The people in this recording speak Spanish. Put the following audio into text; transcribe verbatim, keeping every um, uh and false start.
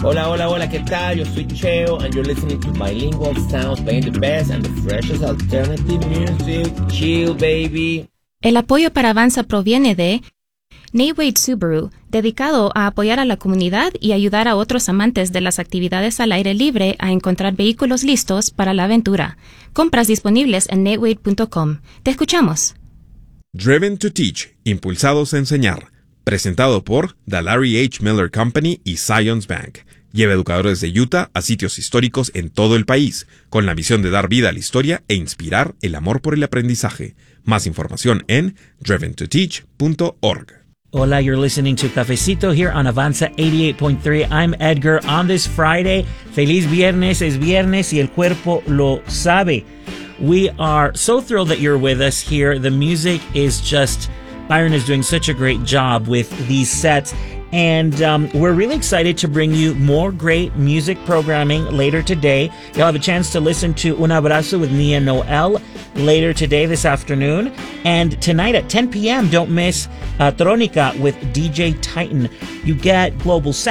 Hola, hola, hola, ¿qué tal? Yo soy Cheo, and you're listening to Bilingual Sounds, playing the best and the freshest alternative music. Chill, baby. El apoyo para Avanza proviene de Nate Wade Subaru, dedicado a apoyar a la comunidad y ayudar a otros amantes de las actividades al aire libre a encontrar vehículos listos para la aventura. Compras disponibles en nate wade punto com. Te escuchamos. Driven to Teach, impulsados a enseñar. Presentado por The Larry H. Miller Company y Zions Bank. Lleva educadores de Utah a sitios históricos en todo el país, con la misión de dar vida a la historia e inspirar el amor por el aprendizaje. Más información en driven to teach punto org. Hola, you're listening to Cafecito here on Avanza eighty-eight point three. I'm Edgar. On this Friday, feliz viernes, es viernes y el cuerpo lo sabe. We are so thrilled that you're with us here. The music is just... Byron is doing such a great job with these sets. And um, we're really excited to bring you more great music programming later today. You'll have a chance to listen to Un Abrazo with Nia Noel later today, this afternoon. And tonight at ten p.m., don't miss uh, Tronica with D J Titan. You get Global Sound.